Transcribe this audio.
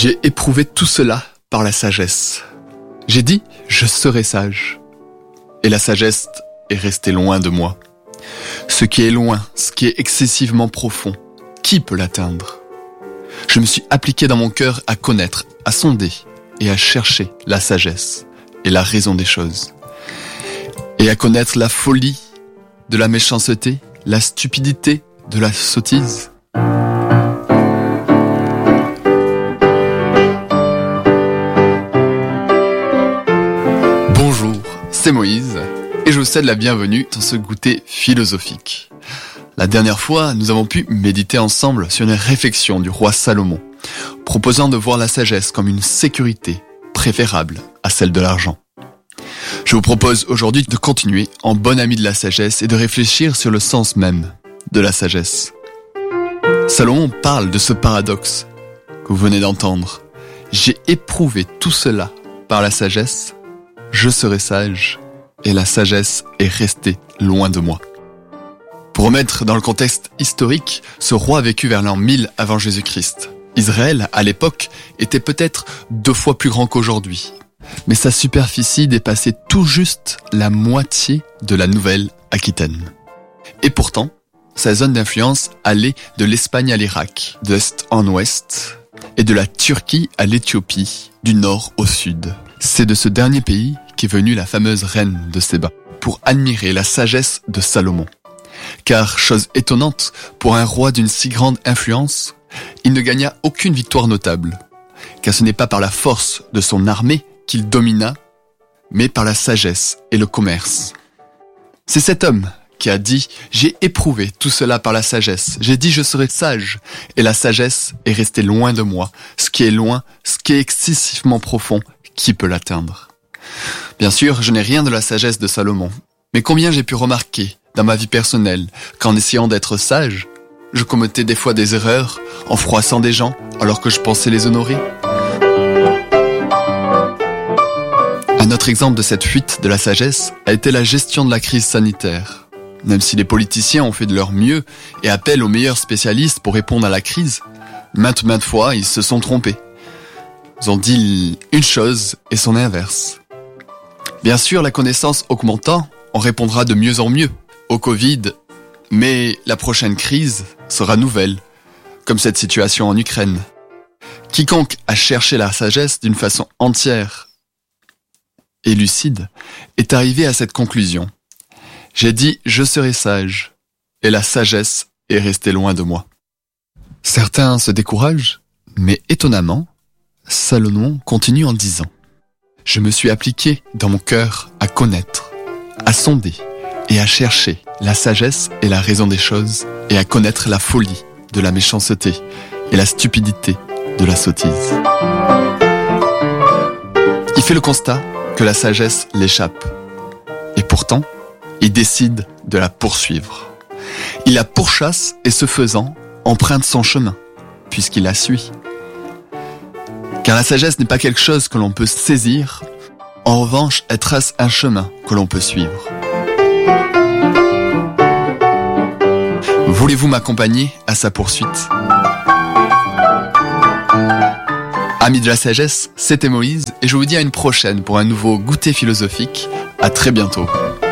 J'ai éprouvé tout cela par la sagesse. J'ai dit, je serai sage. Et la sagesse est restée loin de moi. Ce qui est loin, ce qui est excessivement profond, qui peut l'atteindre? Je me suis appliqué dans mon cœur à connaître, à sonder et à chercher la sagesse et la raison des choses. Et à connaître la folie de la méchanceté, la stupidité de la sottise. Bonjour, c'est Moïse et je vous souhaite la bienvenue dans ce goûter philosophique. La dernière fois, nous avons pu méditer ensemble sur une réflexion du roi Salomon, proposant de voir la sagesse comme une sécurité préférable à celle de l'argent. Je vous propose aujourd'hui de continuer en bon ami de la sagesse et de réfléchir sur le sens même de la sagesse. Salomon parle de ce paradoxe que vous venez d'entendre. J'ai éprouvé tout cela par la sagesse, je serai sage, et la sagesse est restée loin de moi. Pour remettre dans le contexte historique, ce roi a vécu vers l'an 1000 avant Jésus-Christ. Israël, à l'époque, était peut-être 2 fois plus grand qu'aujourd'hui. Mais sa superficie dépassait tout juste la moitié de la Nouvelle-Aquitaine. Et pourtant, sa zone d'influence allait de l'Espagne à l'Irak, d'est en ouest, et de la Turquie à l'Éthiopie, du nord au sud. C'est de ce dernier pays qu'est venue la fameuse reine de Séba, pour admirer la sagesse de Salomon. Car, chose étonnante, pour un roi d'une si grande influence, il ne gagna aucune victoire notable. Car ce n'est pas par la force de son armée qu'il domina, mais par la sagesse et le commerce. C'est cet homme qui a dit « J'ai éprouvé tout cela par la sagesse. J'ai dit je serai sage. Et la sagesse est restée loin de moi. Ce qui est loin, ce qui est excessivement profond, qui peut l'atteindre ?» Bien sûr, je n'ai rien de la sagesse de Salomon. Mais combien j'ai pu remarquer dans ma vie personnelle qu'en essayant d'être sage, je commettais des fois des erreurs en froissant des gens alors que je pensais les honorer. Un autre exemple de cette fuite de la sagesse a été la gestion de la crise sanitaire. Même si les politiciens ont fait de leur mieux et appellent aux meilleurs spécialistes pour répondre à la crise, maintes fois ils se sont trompés. Ils ont dit une chose et son inverse. Bien sûr, la connaissance augmentant, on répondra de mieux en mieux au Covid, mais la prochaine crise sera nouvelle, comme cette situation en Ukraine. Quiconque a cherché la sagesse d'une façon entière et lucide est arrivé à cette conclusion. J'ai dit je serai sage, et la sagesse est restée loin de moi. Certains se découragent, mais étonnamment, Salomon continue en disant « Je me suis appliqué dans mon cœur à connaître, à sonder et à chercher la sagesse et la raison des choses et à connaître la folie de la méchanceté et la stupidité de la sottise. » Il fait le constat que la sagesse l'échappe. Et pourtant, il décide de la poursuivre. Il la pourchasse et ce faisant, emprunte son chemin, puisqu'il la suit. Car la sagesse n'est pas quelque chose que l'on peut saisir, en revanche, elle trace un chemin que l'on peut suivre. Voulez-vous m'accompagner à sa poursuite? Amis de la sagesse, c'était Moïse et je vous dis à une prochaine pour un nouveau goûter philosophique. À très bientôt.